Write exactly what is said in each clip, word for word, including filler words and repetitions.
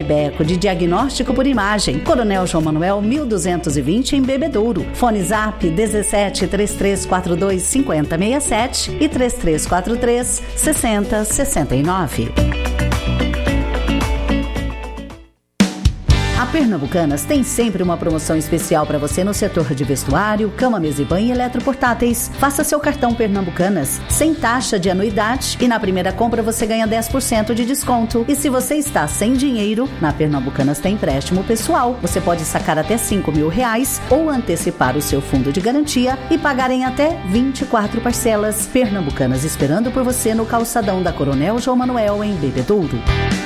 Rebeco, de diagnóstico por imagem. Coronel João Manuel, mil duzentos e vinte, em Bebedouro. Fone Zap dezessete, três três quatro dois, cinco zero seis sete e três três quatro três, seis zero seis nove. A Pernambucanas tem sempre uma promoção especial para você no setor de vestuário, cama, mesa e banho e eletroportáteis. Faça seu cartão Pernambucanas sem taxa de anuidade e na primeira compra você ganha dez por cento de desconto. E se você está sem dinheiro, na Pernambucanas tem empréstimo pessoal. Você pode sacar até cinco mil reais ou antecipar o seu fundo de garantia e pagar em até vinte e quatro parcelas. Pernambucanas esperando por você no calçadão da Coronel João Manuel, em Bebedouro.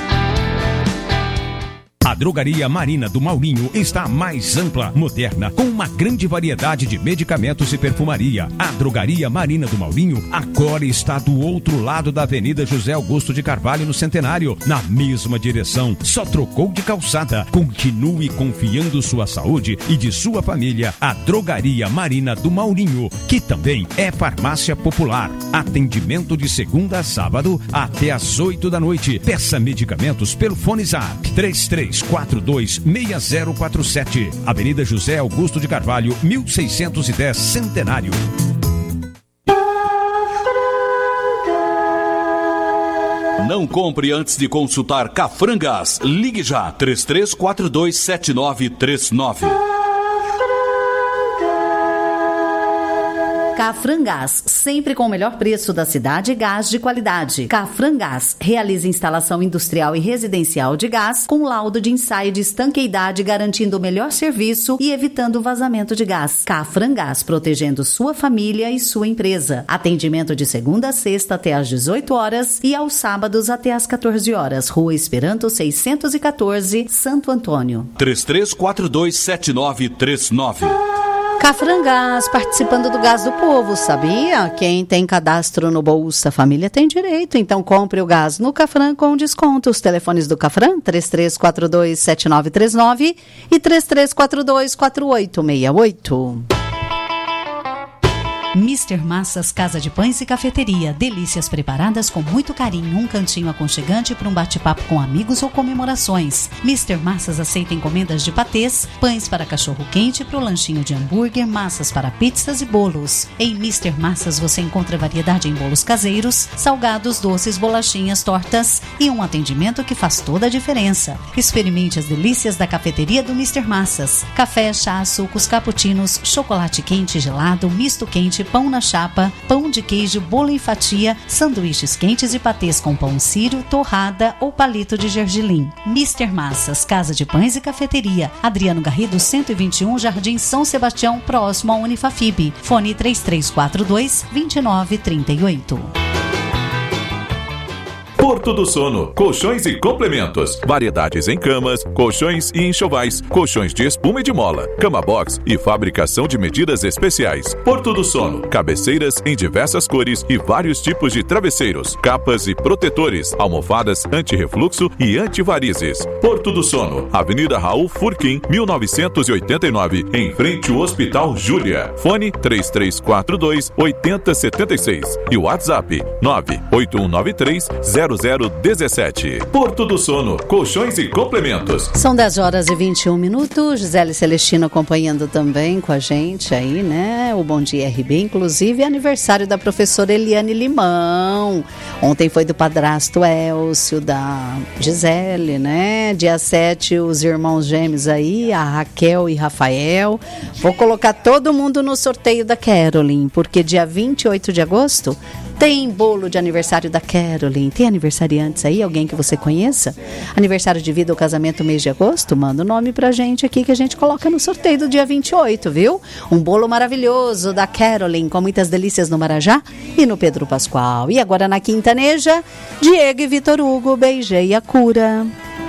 A Drogaria Marina do Maurinho está mais ampla, moderna, com uma grande variedade de medicamentos e perfumaria. A Drogaria Marina do Maurinho agora está do outro lado da Avenida José Augusto de Carvalho, no Centenário, na mesma direção. Só trocou de calçada. Continue confiando sua saúde e de sua família à Drogaria Marina do Maurinho, que também é farmácia popular. Atendimento de segunda a sábado até às oito da noite. Peça medicamentos pelo Fone Zap três três quatro dois, seis zero quatro sete. Avenida José Augusto de Carvalho, mil seiscentos e dez, Centenário. Não compre antes de consultar Cafrangas. Ligue já, três três quatro dois, sete nove três nove. Cafrangás, sempre com o melhor preço da cidade e gás de qualidade. Cafrangás realiza instalação industrial e residencial de gás com laudo de ensaio de estanqueidade, garantindo o melhor serviço e evitando o vazamento de gás. Cafrangás, protegendo sua família e sua empresa. Atendimento de segunda a sexta até às dezoito horas e aos sábados até às quatorze horas. Rua Esperanto seiscentos e quatorze, Santo Antônio. três três quatro dois, sete nove três nove. Cafrangás, participando do Gás do Povo, sabia? Quem tem cadastro no Bolsa Família tem direito, então compre o gás no Cafran com desconto. Os telefones do Cafran, três três quatro dois, sete nove três nove e três três quatro dois, quatro oito seis oito. mister Massas Casa de Pães e Cafeteria. Delícias preparadas com muito carinho. Um cantinho aconchegante para um bate-papo com amigos ou comemorações. mister Massas aceita encomendas de patês, pães para cachorro-quente, para o lanchinho de hambúrguer, massas para pizzas e bolos. Em mister Massas você encontra variedade em bolos caseiros, salgados, doces, bolachinhas, tortas e um atendimento que faz toda a diferença. Experimente as delícias da cafeteria do mister Massas. Café, chá, sucos, cappuccinos, chocolate quente, gelado, misto quente, pão na chapa, pão de queijo, bolo em fatia, sanduíches quentes e patês com pão sírio, torrada ou palito de gergelim. mister Massas, Casa de Pães e Cafeteria. Adriano Garrido, cento e vinte e um, Jardim São Sebastião, próximo à Unifafib. Fone três três quatro dois, dois nove três oito. Porto do Sono, colchões e complementos, variedades em camas, colchões e enxovais, colchões de espuma e de mola, cama box e fabricação de medidas especiais. Porto do Sono, cabeceiras em diversas cores e vários tipos de travesseiros, capas e protetores, almofadas anti-refluxo e anti-varizes. Porto do Sono, Avenida Raul Furquim, mil novecentos e oitenta e nove, em frente ao Hospital Júlia. Fone três três quatro dois, oito zero sete seis e o WhatsApp nove oito um nove três, zero zero um sete. Porto do Sono, colchões e complementos. São dez horas e vinte e um minutos. Gisele Celestino acompanhando também com a gente aí, né? O Bom Dia R B, inclusive aniversário da professora Eliane Limão. Ontem foi do padrasto Elcio, da Gisele, né? Dia sete, os irmãos gêmeos aí, a Raquel e Rafael. Vou colocar todo mundo no sorteio da Caroline, porque dia vinte e oito de agosto tem bolo de aniversário da Caroline. Tem aniversariantes aí? Alguém que você conheça? Aniversário de vida ou casamento mês de agosto? Manda o nome pra gente aqui que a gente coloca no sorteio do dia vinte e oito, viu? Um bolo maravilhoso da Caroline, com muitas delícias no Marajá e no Pedro Pascoal. E agora na Quintaneja, Diego e Vitor Hugo, Beijei a Cura.